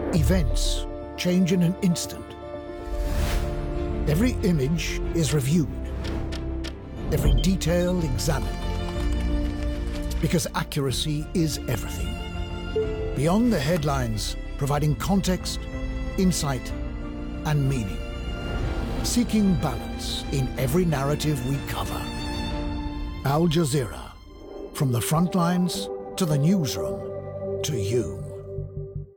Events change in an instant. Every image is reviewed, every detail examined, because accuracy is everything. Beyond the headlines, providing context, insight, and meaning. Seeking balance in every narrative we cover. Al Jazeera, from the front lines to the newsroom to you.